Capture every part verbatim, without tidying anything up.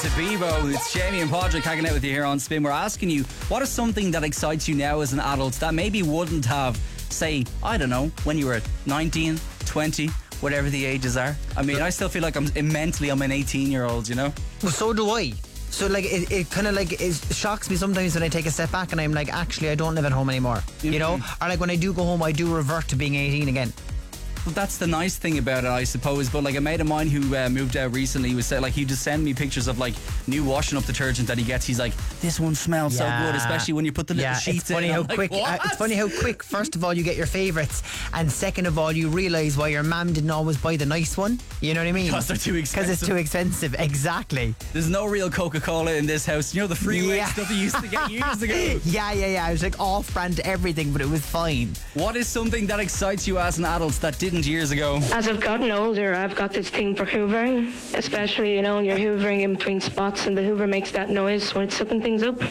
To Bebo, it's Jamie and Padraig hanging out with you here on Spin. We're asking you, what is something that excites you now as an adult that maybe wouldn't have, say, I don't know, when you were nineteen, twenty, whatever the ages are? I mean, I still feel like I'm mentally I'm an eighteen year old, you know? Well, so do I. So like it, it kind of like it shocks me sometimes when I take a step back and I'm like, actually I don't live at home anymore, mm-hmm. you know, or like when I do go home I do revert to being eighteen again. Well, that's the nice thing about it, I suppose. But like a mate of mine who uh, moved out recently was saying, like, he just send me pictures of like new washing up detergent that he gets. He's like, this one smells yeah. so good, especially when you put the little yeah, sheets it's funny in. How I'm quick, like, uh, it's funny how quick, first of all, you get your favourites, and second of all, you realise why your mum didn't always buy the nice one. You know what I mean? Because they're too expensive. Because it's too expensive, exactly. There's no real Coca-Cola in this house. You know the freeway yeah. stuff you used to get years ago? Yeah, yeah, yeah. It was like off-brand to everything, but it was fine. What is something that excites you as an adult that didn't years ago? As I've gotten older, I've got this thing for hoovering, especially, you know, when you're hoovering in between spots and the hoover makes that noise when it's sucking things up.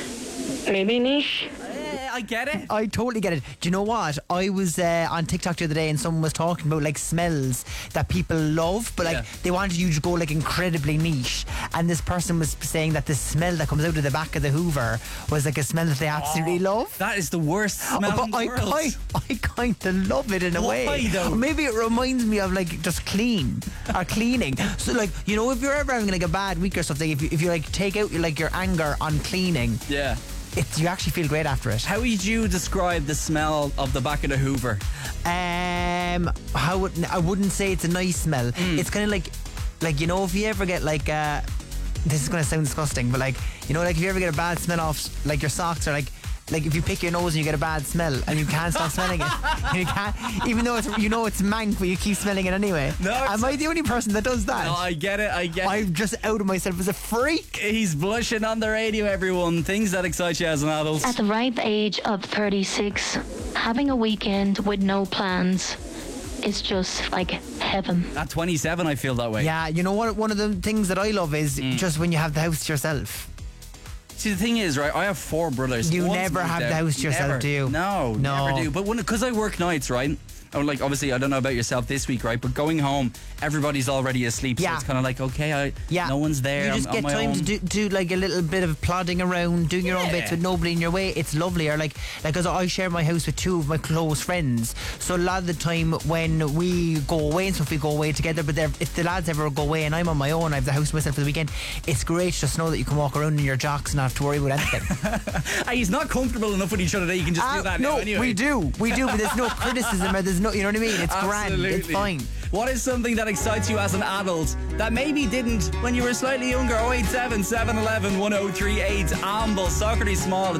Maybe niche. I get it. I totally get it. Do you know what? I was uh, on TikTok the other day and someone was talking about like smells that people love, but like yeah. they wanted you to go like incredibly niche. And this person was saying that the smell that comes out of the back of the Hoover was like a smell that they absolutely oh, love. That is the worst smell oh, but in the I world. Kind, I kind of love it in a Why, way. though? Maybe it reminds me of like just clean or cleaning. So like, you know, if you're ever having like a bad week or something, if you, if you like take out like your anger on cleaning, yeah. It's, you actually feel great after it. How would you describe the smell of the back of the Hoover? Um, how would I wouldn't say it's a nice smell. Mm. It's kind of like, like you know, if you ever get like, uh, this is going to sound disgusting, but like, you know, like if you ever get a bad smell off, like your socks are like. Like if you pick your nose and you get a bad smell and you can't stop smelling it, you can't, even though it's you know it's mank, but you keep smelling it anyway. No, am I the only person that does that? No, I get it. I get. I've just outed myself as a freak. He's blushing on the radio, everyone. Things that excite you as an adult. At the ripe age of thirty-six, having a weekend with no plans is just like heaven. At twenty-seven, I feel that way. Yeah, you know what? One of the things that I love is mm. just when you have the house to yourself. See, the thing is, right, I have four brothers. You One's never have out. the house to yourself, never. do you? No, no, never do. But when, because I work nights, right? I'm like, obviously, I don't know about yourself this week, right? But going home, everybody's already asleep. Yeah. So it's kind of like, okay, I, yeah. no one's there. You just I'm get on my time own. to do, do like a little bit of plodding around, doing your yeah. own bits with nobody in your way. It's lovely. Or like, like, because I share my house with two of my close friends. So a lot of the time when we go away and stuff, we go away together. But if the lads ever go away and I'm on my own, I have the house to myself for the weekend, it's great just to know that you can walk around in your jocks and not have to worry about anything. He's not comfortable enough with each other that you can just uh, do that no, now anyway. we do. We do, but there's no criticism or there's no, you know what I mean? It's Absolutely. grand. It's fine. What is something that excites you as an adult that maybe didn't when you were slightly younger? oh eight seven, seven one one, one oh three eight. Amble, Socrates Small.